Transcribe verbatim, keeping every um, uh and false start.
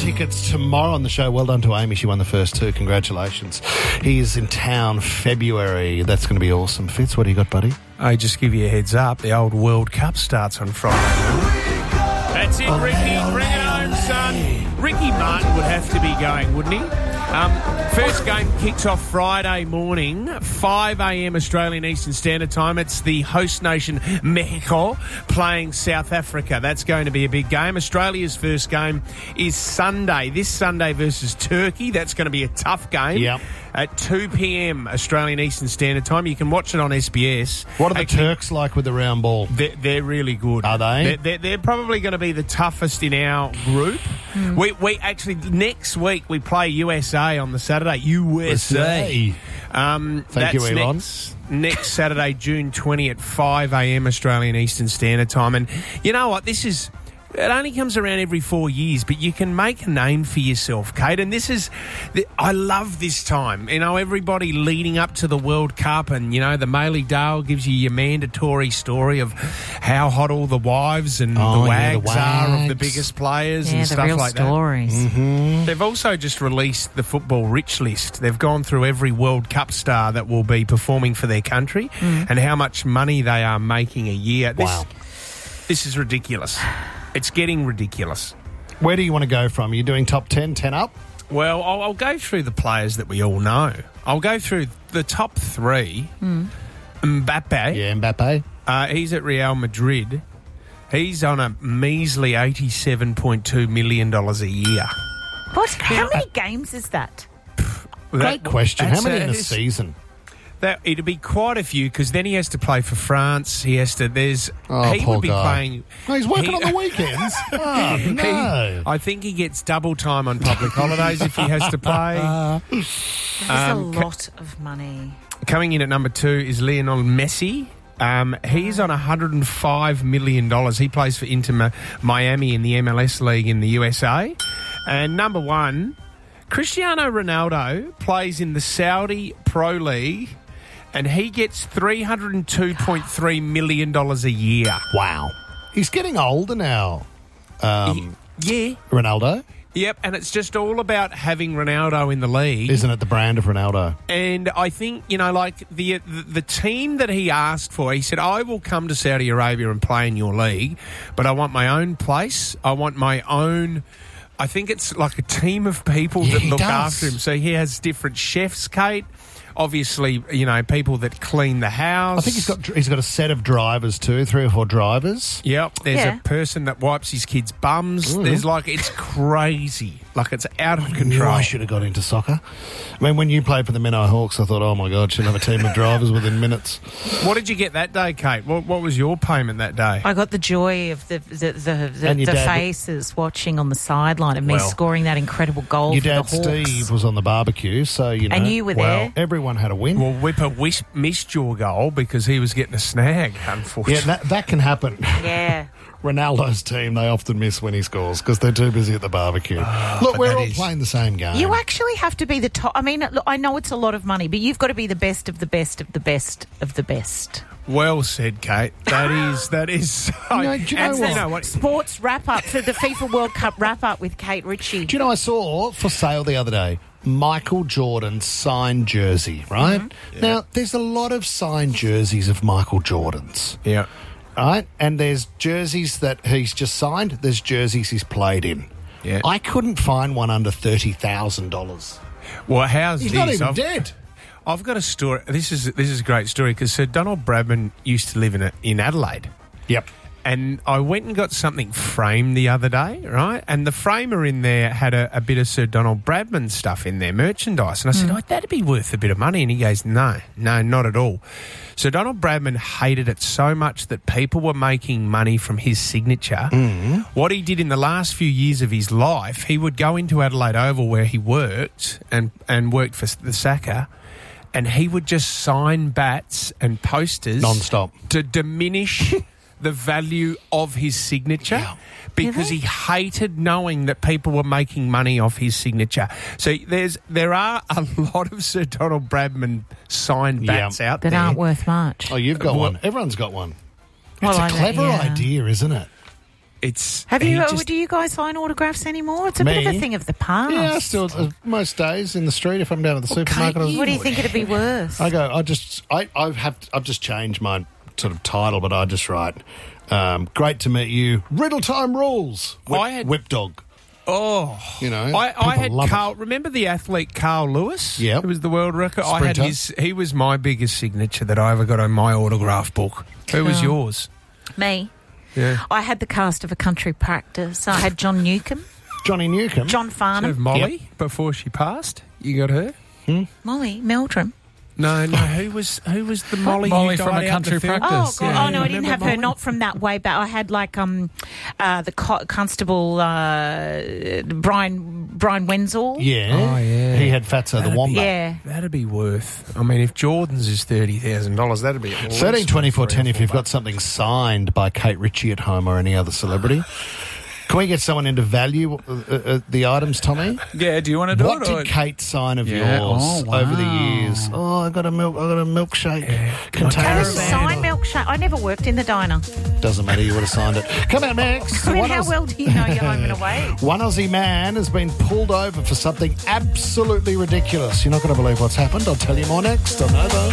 tickets tomorrow on the show. Well done to Amy. She won the first two. Congratulations. He is in town February. That's going to be awesome. Fitz, what do you got, buddy? I just give you a heads up. The old World Cup starts on Friday. That's it, Ricky. Bring it home, son. Ricky Martin would have to be going, wouldn't he? Um, first game kicks off Friday morning, five a.m. Australian Eastern Standard Time. It's the host nation, Mexico, playing South Africa. That's going to be a big game. Australia's first game is Sunday. This Sunday versus Turkey. That's going to be a tough game. Yep. At two p.m. Australian Eastern Standard Time. You can watch it on S B S. What are the Actually, Turks like with the round ball? They're, they're really good. Are they? They're, they're, they're probably going to be the toughest in our group. Mm. We we actually, next week, we play U S A on the Saturday. U S A. Um, Thank that's you, Elon. Next, next Saturday, June twentieth at five a.m. Australian Eastern Standard Time. And you know what? This is... It only comes around every four years, but you can make a name for yourself, Kate. And this is, I love this time. You know, everybody leading up to the World Cup, and, you know, the Mailey Dale gives you your mandatory story of how hot all the wives and oh, the, wags yeah, the wags are of the biggest players yeah, and the stuff real like stories. that. Mm-hmm. They've also just released the Football Rich List. They've gone through every World Cup star that will be performing for their country Mm. and how much money they are making a year. This, Wow. This is ridiculous. It's getting ridiculous. Where do you want to go from? Are you doing top ten, ten up? Well, I'll, I'll go through the players that we all know. I'll go through the top three. Mm. Mbappe. Yeah, Mbappe. Uh, he's at Real Madrid. He's on a measly eighty-seven point two million dollars a year. What? How many games is that? Great That- question. How that's many in a it's- season? That it'd be quite a few because then he has to play for France. He has to. There's. Oh, he poor would be guy. playing. Oh, he's working he- on the weekends. Oh, He- no. I think he gets double time on public holidays if he has to play. That's Um, a lot of money. Coming in at number two is Lionel Messi. Um, he's on one hundred five million dollars. He plays for Inter Mi- Miami in the M L S League in the U S A. And number one, Cristiano Ronaldo plays in the Saudi Pro League, and he gets three hundred two point three million dollars a year. Wow. He's getting older now, um, Yeah. Ronaldo. Yep, and it's just all about having Ronaldo in the league. Isn't it the brand of Ronaldo? And I think, you know, like the, the the team that he asked for, he said, I will come to Saudi Arabia and play in your league, but I want my own place. I want my own... I think it's like a team of people Yeah, that he look does. after him. So he has different chefs, Kate. Obviously, you know, people that clean the house. I think he's got he's got a set of drivers too, three or four drivers. Yep, there's Yeah. a person that wipes his kids' bums. Mm. There's like, it's crazy. Like, it's out of I knew control. I should have got into soccer. I mean, when you played for the Menai Hawks, I thought, oh my God, she'll have a team of drivers within minutes. What did you get that day, Kate? What, what was your payment that day? I got the joy of the the, the, the, And your the dad- faces watching on the sideline of me Well, scoring that incredible goal Your for dad, the Hawks. Steve, was on the barbecue, so, you know. And you were well, there. everyone had a win. Well, Whipper wish, missed your goal because he was getting a snag, unfortunately. yeah, that, that can happen. Yeah. Ronaldo's team, they often miss when he scores because they're too busy at the barbecue. Look, but we're that all is- playing the same game. You actually have to be the top. I mean, look, I know it's a lot of money, but you've got to be the best of the best of the best of the best. Well said, Kate. That is, that is so... No, do you know and what? you know what? Sports wrap up for the FIFA World Cup wrap up with Kate Ritchie. Do you know, I saw for sale the other day Michael Jordan's signed jersey, right? Mm-hmm. Now, there's a lot of signed jerseys of Michael Jordan's. Yeah. Right? And there's jerseys that he's just signed, there's jerseys he's played in. Yeah. I couldn't find one under thirty thousand dollars. Well, how's He's this? not even I've, dead. I've got a story. This is this is a great story because Sir Donald Bradman used to live in a, in Adelaide. Yep. And I went and got something framed the other day, right? And the framer in there had a, a bit of Sir Donald Bradman stuff in there, merchandise. And I said, oh, that'd be worth a bit of money. And he goes, no, no, not at all. Sir Donald Bradman hated it so much that people were making money from his signature. Mm-hmm. What he did in the last few years of his life, he would go into Adelaide Oval where he worked and, and worked for the Saka, and he would just sign bats and posters Non-stop. to diminish the value of his signature Yeah. because he hated knowing that people were making money off his signature. So there's there are a lot of Sir Donald Bradman signed Yeah. bats out that there. aren't worth much. Oh, you've got Well- one. Everyone's got one. Well, It's a I know, clever yeah. idea, isn't it? it's Have he you? just- do you guys sign autographs anymore? It's a bit Me? of a thing of the past. Yeah, I still uh, most days in the street if I'm down at the supermarket. I- What do you think it'd be worth? I go. I just. I. I have. I've just changed my sort of title, but I just write. Um, great to meet you. Riddle time rules. Whip, I had- whip dog. Oh, You know, I, I people had love it. Carl. Remember the athlete Carl Lewis? Yep. It was the world record. I had Sprinter. his. He was my biggest signature that I ever got on my autograph book. Who was Cool. yours? Me. Yeah. I had the cast of A Country Practice. I had John Newcomb, Johnny Newcomb. John Of Farnham, Molly before she passed. You got her? Molly Meldrum. No, no. Who was who was the Molly? Molly who from died A out in Country the film? Practice. Oh, God. Yeah. oh no, I didn't have Remember her. Molly? Not from that way back. I had like um, uh, the co- constable uh, Brian Brian Wenzel. Yeah. Oh, yeah. He had Fatso the That'd be- Wombat. Yeah. That'd be worth. I mean, if Jordan's is thirty thousand dollars, that'd be at least Thirteen twenty four ten. three or If you've four got something signed by Kate Ritchie at home or any other celebrity, can we get someone in to value uh, uh, the items, Tommy? Yeah, do you want to do What it? or- did Kate sign of Yeah. yours Oh, over the wow. years? Oh, I got a milk. I got a milkshake container. How Caravan. does sign milkshake? I never worked in the diner. Doesn't matter. You would have signed it. Come out next. I mean, One how Aus- well do you know you're home and away? One Aussie man has been pulled over for something absolutely ridiculous. You're not going to believe what's happened. I'll tell you more next on Nova.